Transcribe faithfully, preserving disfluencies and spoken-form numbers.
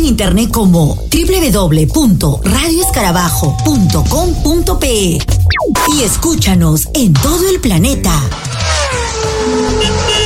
internet como doble u doble u doble u punto radio escarabajo punto com punto pe y escúchanos en todo el planeta.